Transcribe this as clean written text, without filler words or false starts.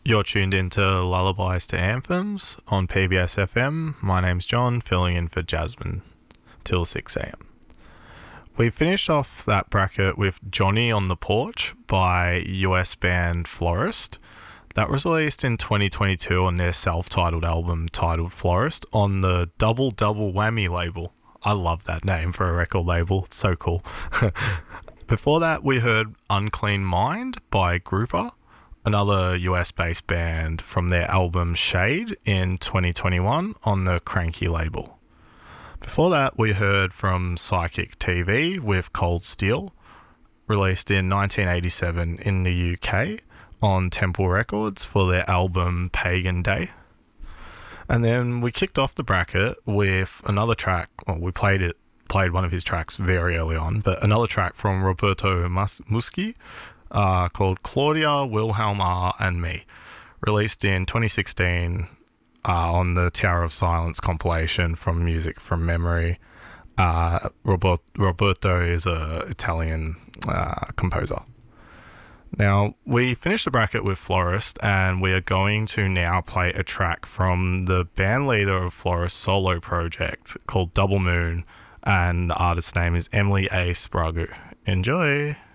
You're tuned into Lullabies to Anthems on PBS FM. My name's John, filling in for Jasmine till 6 a.m. We finished off that bracket with Johnny on the Porch by US band Florist. That was released in 2022 on their self-titled album titled Florist on the Double Double Whammy label. I love that name for a record label. It's so cool. Before that, we heard Unclean Mind by Grouper, another US-based band from their album Shade in 2021 on the Cranky label. Before that, we heard from Psychic TV with Cold Steel, released in 1987 in the UK on Temple Records for their album Pagan Day. And then we kicked off the bracket with another track. Well, we played one of his tracks very early on, but another track from Roberto Muschi called Claudia, Wilhelm and Me, released in 2016 on the Tower of Silence compilation from Music from Memory. Roberto is an Italian composer. Now, we finished the bracket with Florist, and we are going to now play a track from the band leader of Florist's solo project called Double Moon, and the artist's name is Emily A. Sprague. Enjoy!